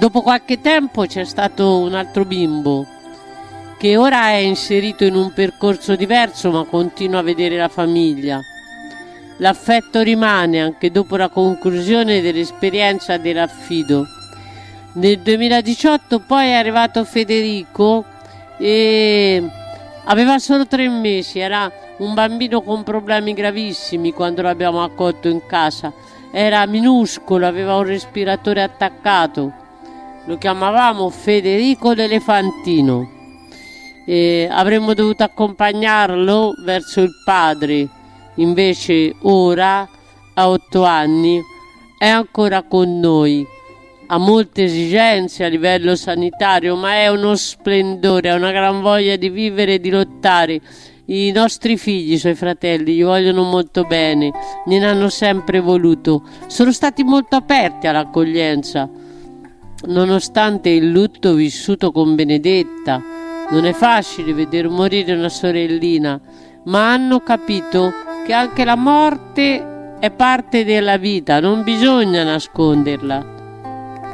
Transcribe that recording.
Dopo qualche tempo c'è stato un altro bimbo che ora è inserito in un percorso diverso, ma continua a vedere la famiglia. L'affetto rimane anche dopo la conclusione dell'esperienza dell'affido. Nel 2018 poi è arrivato Federico e aveva solo 3 mesi, era un bambino con problemi gravissimi quando l'abbiamo accolto in casa. Era minuscolo, aveva un respiratore attaccato. Lo chiamavamo Federico l'elefantino. Avremmo dovuto accompagnarlo verso il padre. Invece ora, a 8 anni, è ancora con noi. Ha molte esigenze a livello sanitario, ma è uno splendore, ha una gran voglia di vivere e di lottare. I nostri figli, i suoi fratelli, gli vogliono molto bene, gliene hanno sempre voluto. Sono stati molto aperti all'accoglienza, nonostante il lutto vissuto con Benedetta. Non è facile vedere morire una sorellina, ma hanno capito che anche la morte è parte della vita, non bisogna nasconderla.